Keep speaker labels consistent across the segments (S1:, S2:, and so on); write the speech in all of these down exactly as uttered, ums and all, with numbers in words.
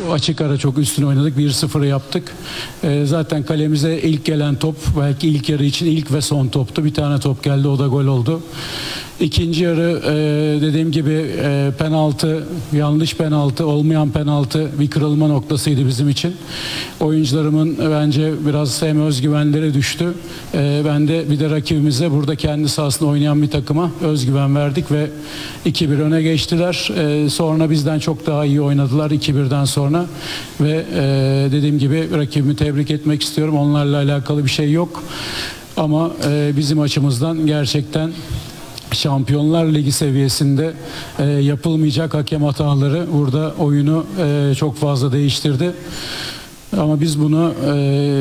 S1: açık ara çok üstüne oynadık. bir sıfır yaptık. E, zaten kalemize ilk gelen top belki ilk yarı için ilk ve son toptu. Bir tane top geldi, o da gol oldu. İkinci yarı e, dediğim gibi e, penaltı, yanlış penaltı, olmayan penaltı bir kırılma noktasıydı bizim için. Oyuncularımın bence biraz hem özgüvenleri düştü. E, ben de bir de rakibimize burada kendi sahasında oynayan bir takıma özgüven verdik ve iki bir öne geçtiler. E, sonra bizden çok daha iyi oynadılar iki birden sonra ve e, dediğim gibi rakibimi tebrik etmek istiyorum. Onlarla alakalı bir şey yok. Ama e, bizim açımızdan gerçekten Şampiyonlar Ligi seviyesinde e, yapılmayacak hakem hataları burada oyunu e, çok fazla değiştirdi. Ama biz bunu e,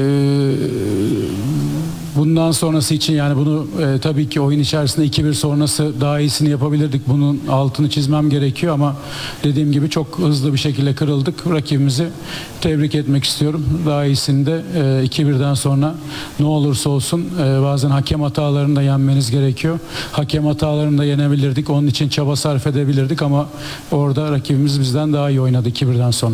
S1: bundan sonrası için, yani bunu e, tabii ki oyun içerisinde iki bir sonrası daha iyisini yapabilirdik. Bunun altını çizmem gerekiyor ama dediğim gibi çok hızlı bir şekilde kırıldık. Rakibimizi tebrik etmek istiyorum. Daha iyisini de e, iki birden sonra ne olursa olsun e, bazen hakem hatalarını da yenmeniz gerekiyor. Hakem hatalarını da yenebilirdik. Onun için çaba sarf edebilirdik ama orada rakibimiz bizden daha iyi oynadı iki birden sonra.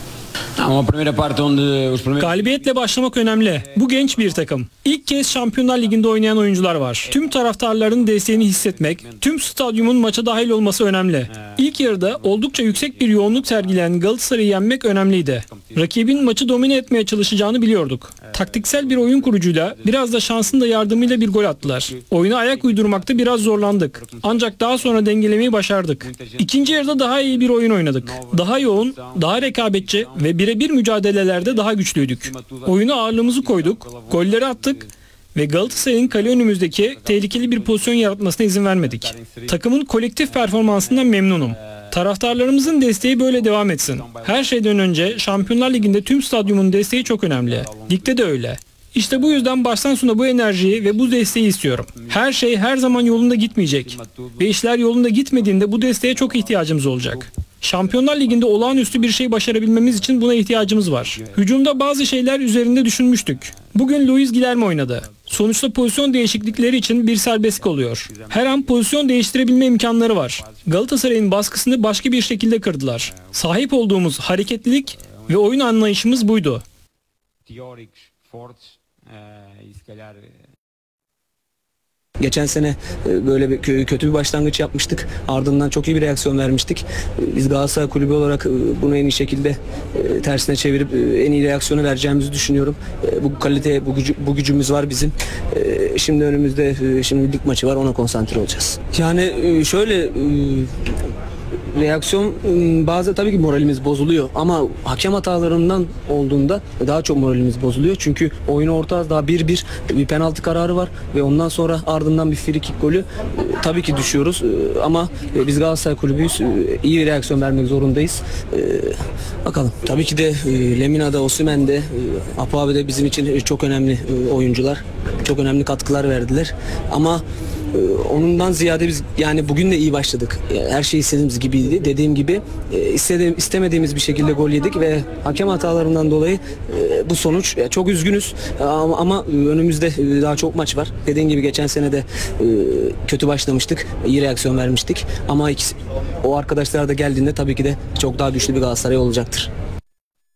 S2: Galibiyetle başlamak önemli. Bu genç bir takım. İlk kez Şampiyonlar Ligi'nde oynayan oyuncular var. Tüm taraftarların desteğini hissetmek, tüm stadyumun maça dahil olması önemli. İlk yarıda oldukça yüksek bir yoğunluk sergileyen Galatasaray'ı yenmek önemliydi. Rakibin maçı domine etmeye çalışacağını biliyorduk. Taktiksel bir oyun kurucuyla, biraz da şansın da yardımıyla bir gol attılar. Oyuna ayak uydurmakta biraz zorlandık. Ancak daha sonra dengelemeyi başardık. İkinci yarıda daha iyi bir oyun oynadık. Daha yoğun, daha rekabetçi ve birebir mücadelelerde daha güçlüydük. Oyuna ağırlığımızı koyduk, golleri attık ve Galatasaray'ın kale önümüzdeki tehlikeli bir pozisyon yaratmasına izin vermedik. Takımın kolektif performansından memnunum. Taraftarlarımızın desteği böyle devam etsin. Her şeyden önce Şampiyonlar Ligi'nde tüm stadyumun desteği çok önemli. Ligde de öyle. İşte bu yüzden baştan sona bu enerjiyi ve bu desteği istiyorum. Her şey her zaman yolunda gitmeyecek. Ve işler yolunda gitmediğinde bu desteğe çok ihtiyacımız olacak. Şampiyonlar Ligi'nde olağanüstü bir şey başarabilmemiz için buna ihtiyacımız var. Hücumda bazı şeyler üzerinde düşünmüştük. Bugün Luis Guilherme oynadı. Sonuçta pozisyon değişiklikleri için bir serbestlik oluyor. Her an pozisyon değiştirebilme imkanları var. Galatasaray'ın baskısını başka bir şekilde kırdılar. Sahip olduğumuz hareketlilik ve oyun anlayışımız buydu.
S3: Geçen sene böyle bir kötü bir başlangıç yapmıştık. Ardından çok iyi bir reaksiyon vermiştik. Biz Galatasaray Kulübü olarak bunu en iyi şekilde tersine çevirip en iyi reaksiyonu vereceğimizi düşünüyorum. Bu kalite, bu, gücü, bu gücümüz var bizim. Şimdi önümüzde şimdi lig maçı var, ona konsantre olacağız. Yani şöyle reaksiyon bazı tabii ki moralimiz bozuluyor ama hakem hatalarından olduğunda daha çok moralimiz bozuluyor. Çünkü oyunu orta daha bir bir bir penaltı kararı var ve ondan sonra ardından bir free kick golü tabii ki düşüyoruz ama biz Galatasaray Kulübüyüz. İyi reaksiyon vermek zorundayız. Bakalım. Tabii ki de Lemina'da, Osimhen'de, Apo abi de bizim için çok önemli oyuncular. Çok önemli katkılar verdiler. Ama onundan ziyade biz yani bugün de iyi başladık. Her şey istediğimiz gibiydi. Dediğim gibi istediğim, istemediğimiz bir şekilde gol yedik ve hakem hatalarından dolayı bu sonuç. Çok üzgünüz ama, ama önümüzde daha çok maç var. Dediğim gibi geçen sene de kötü başlamıştık. İyi reaksiyon vermiştik. Ama ikisi, o arkadaşlar da geldiğinde tabii ki de çok daha güçlü bir Galatasaray olacaktır.